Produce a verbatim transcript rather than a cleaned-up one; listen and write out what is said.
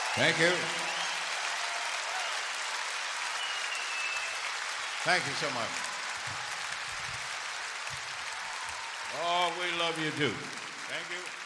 Thank you. Thank you so much. Oh, we love you too. Thank you.